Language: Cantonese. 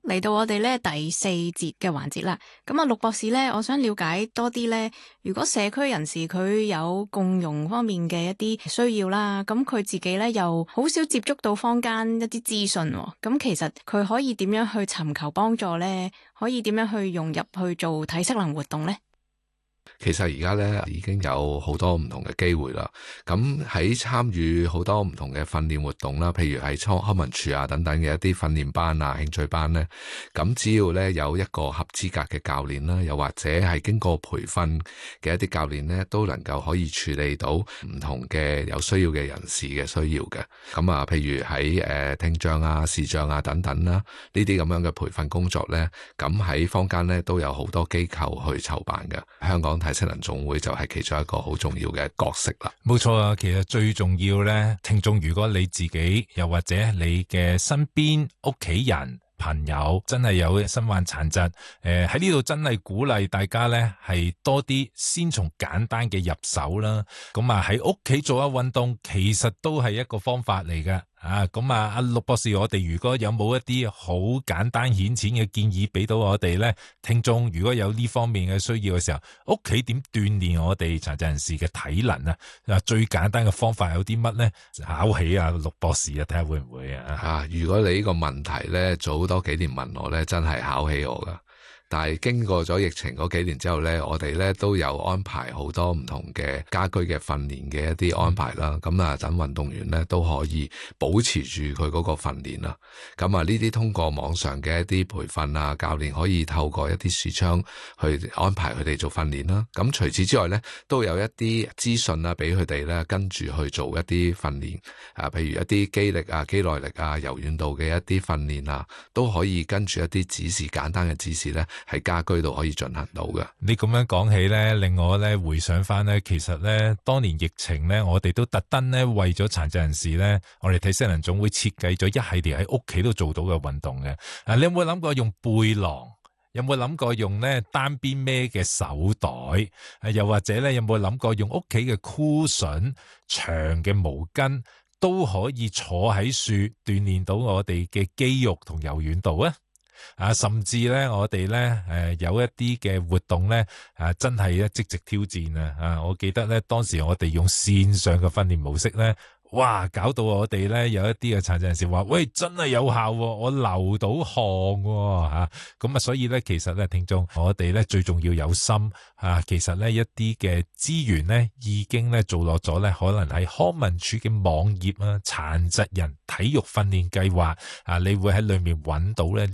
嚟到我哋咧第4節嘅環節啦。咁啊，陸博士咧，我想了解多啲咧，如果社區人士佢有共融方面嘅一啲需要啦，咁佢自己咧又好少接觸到坊間一啲資訊，咁其實佢可以點樣去尋求幫助咧？可以點樣去融入去做體適能活動咧？ 其實而家咧已經有好多唔同嘅機會啦，咁喺參與好多唔同嘅訓練活動啦，譬如係康文署啊等等嘅一啲訓練班啊、興趣班咧，咁只要咧有一個合資格嘅教練啦，又或者係經過培訓嘅一啲教練咧，都能夠可以處理到唔同嘅有需要嘅人士嘅需要嘅。咁啊，譬如喺聽障啊、視障啊等等啦，呢啲咁樣嘅培訓工作咧，咁喺坊間咧都有好多機構去籌辦嘅。香港體適能總會就係其中一個好重要嘅角色啦。 冇錯啊，其實最重要咧，聽眾如果你自己又或者你嘅身邊屋企人朋友真係有身患殘疾，喺呢度真係鼓勵大家咧係多啲先從簡單嘅入手啦。咁啊喺屋企做下運動，其實都係一個方法嚟㗎。咁啊，阿陸博士，我哋如果有冇一啲好簡單顯淺嘅建議俾到我哋咧，聽眾如果有呢方面嘅需要嘅時候，屋企點鍛煉我哋殘疾人士嘅體能啊？最簡單嘅方法有啲乜咧？考起啊，陸博士啊，睇下會唔會啊？ 如果你呢個問題咧早多幾年問我咧，真係考起我噶。但係經過咗疫情嗰幾年之後咧，我哋咧都有安排好多唔同嘅家居嘅訓練嘅一啲安排啦。咁啊，等運動員咧都可以保持住佢嗰個訓練啦。咁啊，呢啲通過網上嘅一啲培訓啊，教練可以透過一啲視窗去安排佢哋做訓練啦。咁除此之外咧，都有一啲資訊啊，俾佢哋咧跟住去做一啲訓練譬如一啲肌力啊、肌耐力啊、柔軟度嘅一啲訓練啊，都可以跟住一啲指示簡單嘅指示咧，喺家居度可以進行到嘅。 你咁樣講起咧，令我咧回想翻咧，其實咧當年疫情咧，我哋都特登咧為咗殘疾人士咧，我哋體適能總會設計咗一系列喺屋企都做到嘅運動嘅。你有冇諗過用背囊？有冇諗過用咧單邊孭嘅手袋？又或者咧有冇諗過用屋企嘅 cushion 長嘅毛巾都可以坐喺樹鍛煉到我哋嘅肌肉同柔軟度啊？甚至咧，我哋咧，有一啲嘅活動咧，真係咧即席挑戰啊！我記得咧，當時我哋用線上嘅訓練模式咧，哇，搞到我哋咧有一啲嘅殘疾人士話，喂，真係有效喎，我流到汗喎，咁啊，所以咧，其實咧，聽眾，我哋咧最重要有心其實咧一啲嘅資源咧已經咧做落咗咧，可能喺康文署嘅網頁殘疾人體育訓練計劃你會喺裏面揾到咧。